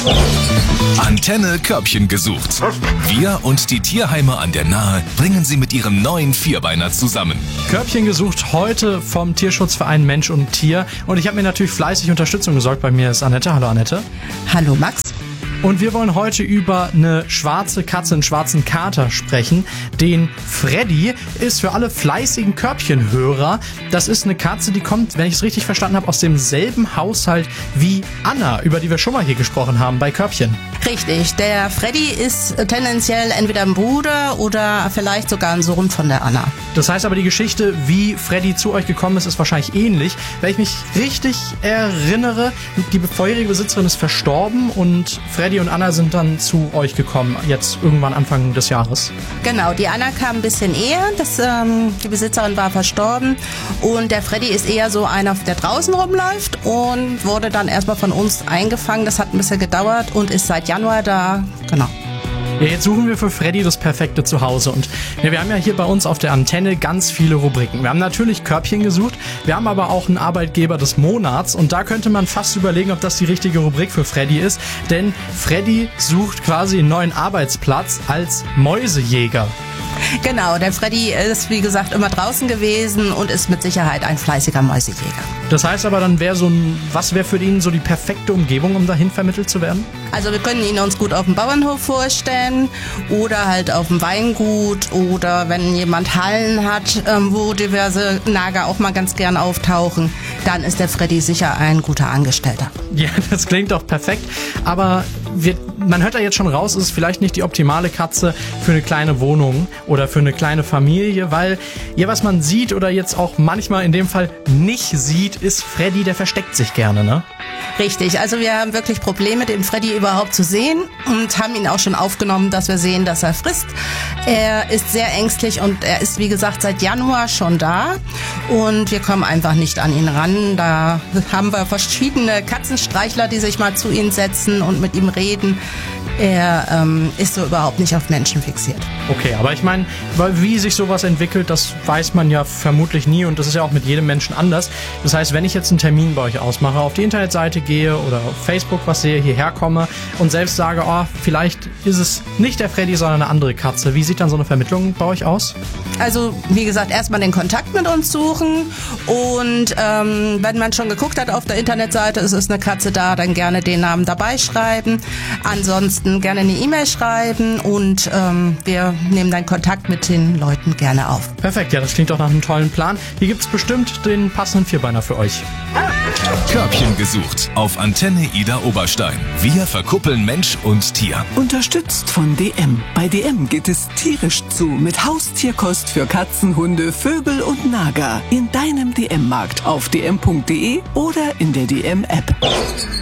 Antenne Körbchen gesucht. Wir und die Tierheime an der Nahe bringen sie mit ihrem neuen Vierbeiner zusammen. Körbchen gesucht heute vom Tierschutzverein Mensch und Tier. Und ich habe mir natürlich fleißig Unterstützung gesorgt. Bei mir ist Annette. Hallo Annette. Hallo Max. Und wir wollen heute über eine schwarze Katze, einen schwarzen Kater sprechen. Den Freddy ist für alle fleißigen Körbchenhörer. Das ist eine Katze, die kommt, wenn ich es richtig verstanden habe, aus demselben Haushalt wie Anna, über die wir schon mal hier gesprochen haben bei Körbchen. Richtig, der Freddy ist tendenziell entweder ein Bruder oder vielleicht sogar ein Sohn von der Anna. Das heißt aber, die Geschichte, wie Freddy zu euch gekommen ist, ist wahrscheinlich ähnlich. Wenn ich mich richtig erinnere, die vorherige Besitzerin ist verstorben und Freddy und Anna sind dann zu euch gekommen, jetzt irgendwann Anfang des Jahres. Genau, die Anna kam ein bisschen eher, die Besitzerin war verstorben und der Freddy ist eher so einer, der draußen rumläuft und wurde dann erstmal von uns eingefangen. Das hat ein bisschen gedauert und ist seit Januar da, genau. Ja, jetzt suchen wir für Freddy das perfekte Zuhause und wir haben ja hier bei uns auf der Antenne ganz viele Rubriken. Wir haben natürlich Körbchen gesucht, wir haben aber auch einen Arbeitgeber des Monats und da könnte man fast überlegen, ob das die richtige Rubrik für Freddy ist, denn Freddy sucht quasi einen neuen Arbeitsplatz als Mäusejäger. Genau, der Freddy ist wie gesagt immer draußen gewesen und ist mit Sicherheit ein fleißiger Mäusejäger. Das heißt aber dann was wäre für ihn so die perfekte Umgebung, um dahin vermittelt zu werden? Also wir können ihn uns gut auf dem Bauernhof vorstellen oder halt auf dem Weingut oder wenn jemand Hallen hat, wo diverse Nager auch mal ganz gern auftauchen, dann ist der Freddy sicher ein guter Angestellter. Ja, das klingt doch perfekt, aber man hört da jetzt schon raus, es ist vielleicht nicht die optimale Katze für eine kleine Wohnung oder für eine kleine Familie, weil ja, was man sieht oder jetzt auch manchmal in dem Fall nicht sieht, ist Freddy, der versteckt sich gerne, ne? Richtig, also wir haben wirklich Probleme, den Freddy überhaupt zu sehen und haben ihn auch schon aufgenommen, dass wir sehen, dass er frisst. Er ist sehr ängstlich und er ist, wie gesagt, seit Januar schon da und wir kommen einfach nicht an ihn ran. Da haben wir verschiedene Katzenstreichler, die sich mal zu ihm setzen und mit ihm reden. Er ist so überhaupt nicht auf Menschen fixiert. Okay, aber ich meine, wie sich sowas entwickelt, das weiß man ja vermutlich nie und das ist ja auch mit jedem Menschen anders. Das heißt, wenn ich jetzt einen Termin bei euch ausmache, auf die Internetseite gehe oder auf Facebook was sehe, hierher komme und selbst sage, oh, vielleicht ist es nicht der Freddy, sondern eine andere Katze. Wie sieht dann so eine Vermittlung bei euch aus? Also, wie gesagt, erstmal den Kontakt mit uns suchen und wenn man schon geguckt hat auf der Internetseite, es ist eine Katze da, dann gerne den Namen dabei schreiben. Ansonsten gerne eine E-Mail schreiben und wir nehmen dann Kontakt mit den Leuten gerne auf. Perfekt, ja, das klingt doch nach einem tollen Plan. Hier gibt's bestimmt den passenden Vierbeiner für euch. Körbchen gesucht auf Antenne Ida Oberstein. Wir verkuppeln Mensch und Tier. Unterstützt von DM. Bei DM geht es tierisch zu mit Haustierkost für Katzen, Hunde, Vögel und Nager. In deinem DM-Markt auf dm.de oder in der DM-App.